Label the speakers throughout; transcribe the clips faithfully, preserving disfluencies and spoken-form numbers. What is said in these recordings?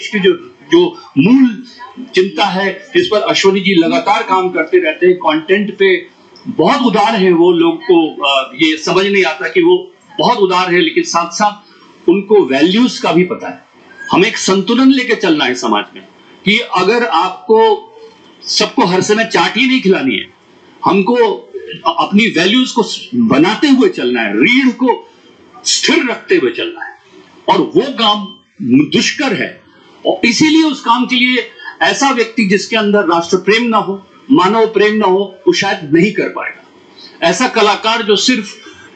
Speaker 1: देश की जो जो मूल चिंता है, जिस पर अश्वनी जी लगातार काम करते रहते हैं, कंटेंट पे बहुत उदार है वो। लोग को ये समझ नहीं आता कि वो बहुत उदार है, लेकिन साथ साथ उनको वैल्यूज का भी पता है। हमें एक संतुलन लेके चलना है समाज में कि अगर आपको सबको हर समय चाटी नहीं खिलानी है, हमको अपनी वैल्यूज को बनाते हुए चलना है, रीढ़ को स्थिर रखते हुए चलना है, और वो काम दुष्कर है। और इसीलिए उस काम के लिए ऐसा व्यक्ति जिसके अंदर राष्ट्र प्रेम ना हो, मानव प्रेम ना हो, वो शायद नहीं कर पाएगा। ऐसा कलाकार जो सिर्फ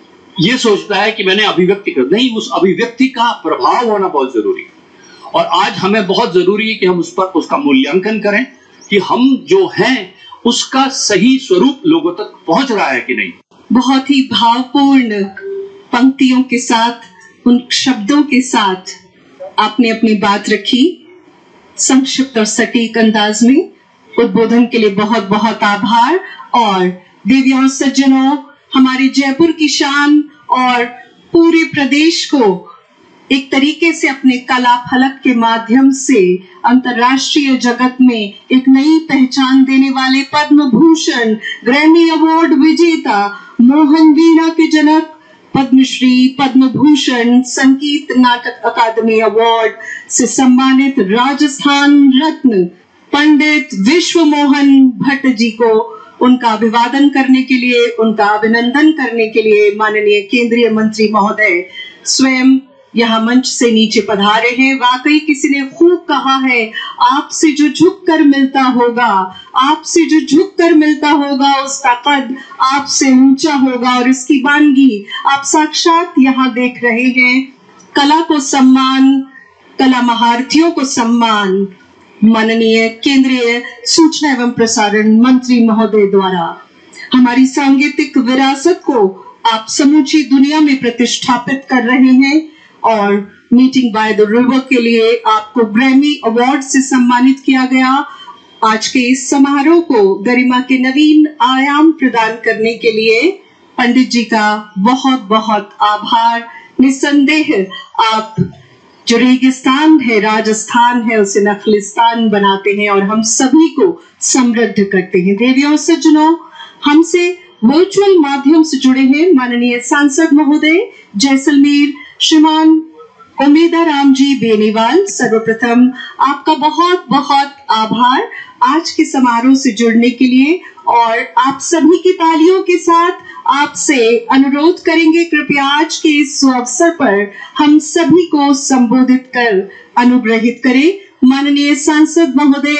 Speaker 1: ये सोचता है कि मैंने अभिव्यक्ति कर, नहीं, उस अभिव्यक्ति का प्रभाव होना बहुत जरूरी है। और आज हमें बहुत जरूरी है कि हम उस पर उसका मूल्यांकन करें कि हम जो हैं उसका सही स्वरूप लोगों तक पहुंच रहा है कि नहीं।
Speaker 2: बहुत ही भावपूर्ण पंक्तियों के साथ, उन शब्दों के साथ आपने अपनी बात रखी, संक्षिप्त और सटीक अंदाज में। उद्बोधन के लिए बहुत बहुत आभार। और देवियों सज्जनों, हमारे जयपुर की शान और पूरे प्रदेश को एक तरीके से अपने कला फलक के माध्यम से अंतर्राष्ट्रीय जगत में एक नई पहचान देने वाले पद्म भूषण, ग्रैमी अवार्ड विजेता, मोहन वीणा के जनक, पद्मश्री, पद्म भूषण, संगीत नाटक अकादमी अवार्ड से सम्मानित राजस्थान रत्न पंडित विश्व मोहन भट्ट जी को उनका अभिवादन करने के लिए, उनका अभिनंदन करने के लिए माननीय केंद्रीय मंत्री महोदय स्वयं यहाँ मंच से नीचे पधारे हैं। वाकई किसी ने खूब कहा है, आपसे जो झुक कर मिलता होगा, आपसे जो झुक कर मिलता होगा उसका कद आपसे ऊंचा होगा। और इसकी वानगी आप साक्षात यहाँ देख रहे हैं। कला को सम्मान, कला महारथियों को सम्मान माननीय केंद्रीय सूचना एवं प्रसारण मंत्री महोदय द्वारा। हमारी सांगीतिक विरासत को आप समूची दुनिया में प्रतिष्ठापित कर रहे हैं और मीटिंग बाय द रिवर के लिए आपको ग्रैमी अवार्ड से सम्मानित किया गया। आज के इस समारोह को गरिमा के नवीन आयाम प्रदान करने के लिए पंडित जी का बहुत बहुत आभार। निसंदेह आप जो रेगिस्तान है, राजस्थान है, उसे नखलिस्तान बनाते हैं और हम सभी को समृद्ध करते हैं। देवियों सज्जनों, हमसे वर्चुअल माध्यम से जुड़े हैं माननीय सांसद महोदय जैसलमेर श्रीमान उमेदा राम जी बेनीवाल। सर्वप्रथम आपका बहुत बहुत आभार आज के समारोह से जुड़ने के लिए। और आप सभी की तालियों के साथ आपसे अनुरोध करेंगे, कृपया आज के इस अवसर पर हम सभी को संबोधित कर अनुग्रहित करें। माननीय सांसद महोदय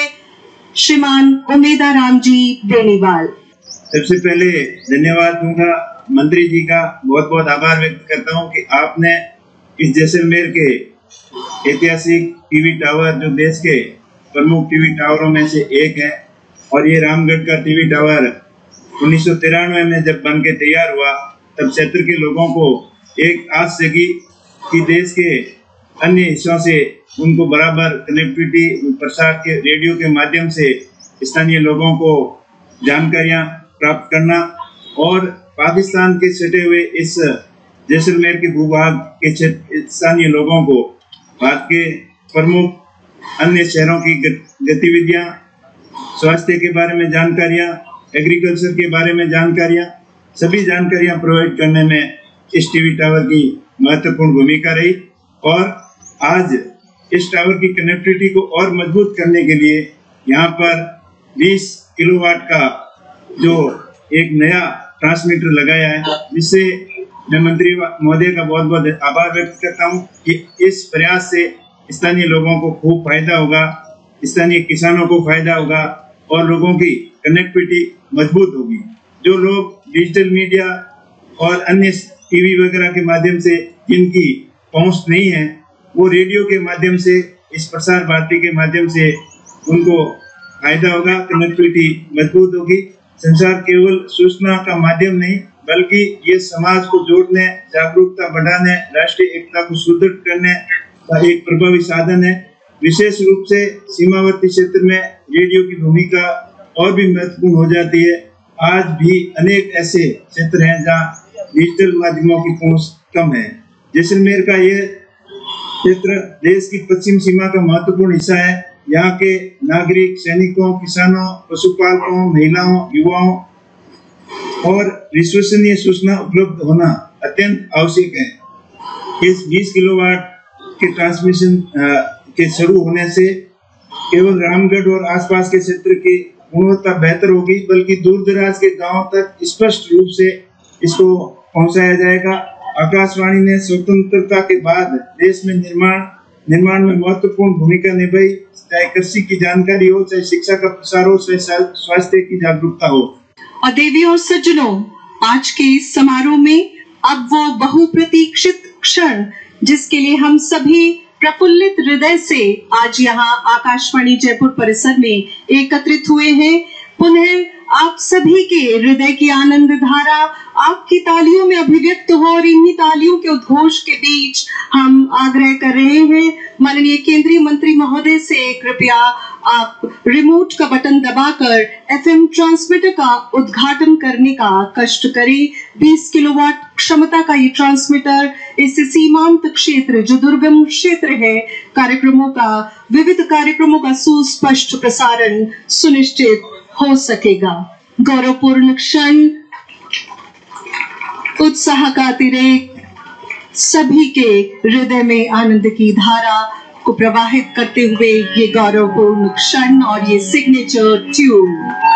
Speaker 2: श्रीमान उमेदा राम जी बेनीवाल।
Speaker 3: सबसे पहले धन्यवाद दूंगा मंत्री जी का, बहुत बहुत आभार व्यक्त करता हूं कि आपने इस जैसलमेर के ऐतिहासिक टीवी टावर, जो देश के प्रमुख टीवी टावरों में से एक है, और ये रामगढ़ का टीवी टावर उन्नीस सौ तिरानवे में जब बन के तैयार हुआ, तब क्षेत्र के लोगों को एक आस जगी कि देश के अन्य हिस्सों से उनको बराबर कनेक्टिविटी, प्रसार के रेडियो के माध्यम से स्थानीय लोगों को जानकारियां प्राप्त करना, और पाकिस्तान के सटे हुए इस जैसलमेर के भूभाग के स्थानीय लोगों को भारत के प्रमुख अन्य शहरों की गतिविधियां, स्वास्थ्य के बारे में जानकारियां, एग्रीकल्चर के बारे में जानकारियां, सभी जानकारियां प्रोवाइड करने में इस टीवी टावर की महत्वपूर्ण भूमिका रही। और आज इस टावर की कनेक्टिविटी को और मजबूत करने के लिए यहाँ पर बीस किलोवाट का जो एक नया ट्रांसमीटर लगाया है, जिससे मैं मंत्री महोदय का बहुत बहुत आभार व्यक्त करता हूँ कि इस प्रयास से स्थानीय लोगों को खूब फायदा होगा, स्थानीय किसानों को फायदा होगा और लोगों की कनेक्टिविटी मजबूत होगी। जो लोग डिजिटल मीडिया और अन्य टीवी वगैरह के माध्यम से जिनकी पहुंच नहीं है, वो रेडियो के माध्यम से, इस प्रसार भारती के माध्यम से उनको फायदा होगा, कनेक्टिविटी मजबूत होगी। संसार केवल सूचना का माध्यम नहीं, बल्कि ये समाज को जोड़ने, जागरूकता बढ़ाने, राष्ट्रीय एकता को सुदृढ़ करने का एक प्रभावी साधन है। विशेष रूप से सीमावर्ती क्षेत्र में रेडियो की भूमिका और भी महत्वपूर्ण हो जाती है। आज भी अनेक ऐसे क्षेत्र हैं जहां डिजिटल माध्यमों की पहुंच कम है। जैसलमेर का ये क्षेत्र देश की पश्चिम सीमा का महत्वपूर्ण हिस्सा है। यहाँ के नागरिक, सैनिकों, किसानों, पशुपालकों, महिलाओं, युवाओं और विश्वसनीय सूचना उपलब्ध होना अत्यंत आवश्यक है। इस बीस किलोवाट के ट्रांसमिशन के शुरू होने से केवल रामगढ़ और आसपास के क्षेत्र की गुणवत्ता बेहतर होगी, बल्कि दूर दराज के गांवों तक स्पष्ट रूप से इसको पहुंचाया जाएगा। आकाशवाणी ने स्वतंत्रता के बाद देश में निर्माण निर्माण में महत्वपूर्ण भूमिका निभाई, चाहे कृषि की जानकारी हो, चाहे शिक्षा का प्रसार हो, चाहे स्वास्थ्य की जागरूकता हो।
Speaker 2: और देवी और सज्जनों, आज के इस समारोह में अब वो बहुप्रतीक्षित क्षण जिसके लिए हम सभी प्रफुल्लित हृदय से आज यहाँ आकाशवाणी जयपुर परिसर में एकत्रित हुए हैं, पुनः आप सभी के हृदय की आनंद धारा आपकी तालियों में अभिव्यक्त हो और इन्हीं तालियों के उद्घोष के बीच हम आग्रह कर रहे हैं माननीय केंद्रीय मंत्री महोदय से, कृपया आप रिमोट का बटन दबाकर एफएम ट्रांसमीटर का उद्घाटन करने का कष्ट करें। बीस किलोवाट क्षमता का ये ट्रांसमीटर इस सीमांत क्षेत्र जो दुर्गम क्षेत्र है, कार्यक्रमों का विविध कार्यक्रमों का सुस्पष्ट प्रसारण सुनिश्चित हो सकेगा। गौरवपूर्ण क्षण, उत्साह का अतिरेक, सभी के हृदय में आनंद की धारा को प्रवाहित करते हुए ये गौरवपूर्ण क्षण और ये सिग्नेचर ट्यून।